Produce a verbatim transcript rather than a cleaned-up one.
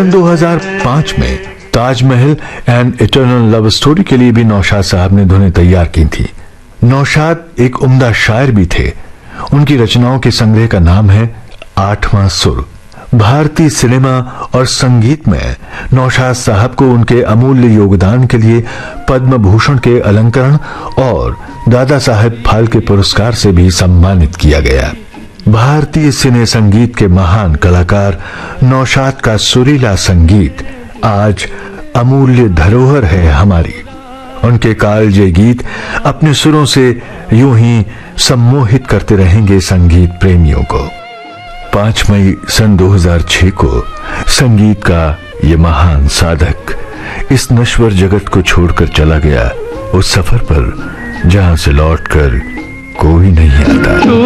दो हज़ार पाँच में Taj Mahal and eternal love story के लिए भी नौशाद साहब ने धुनें तैयार की थी। नौशाद एक उम्दा शायर भी थे। उनकी रचनाओं के संग्रह का नाम है आठवां सुर। भारतीय सिनेमा और संगीत में नौशाद साहब को उनके अमूल्य योगदान के लिए पद्म भूषण के अलंकरण और दादा साहेब फाल्के पुरस्कार से भी सम्मानित किया गया। भारतीय सिने संगीत के महान कलाकार नौशाद का सुरीला संगीत आज अमूल्य धरोहर है हमारी। उनके कालजे गीत अपने सुरों से यूं ही सम्मोहित करते रहेंगे संगीत प्रेमियों को। पांच मई सन दो हज़ार छह को संगीत का ये महान साधक इस नश्वर जगत को छोड़कर चला गया, उस सफर पर जहां से लौटकर कोई नहीं आता।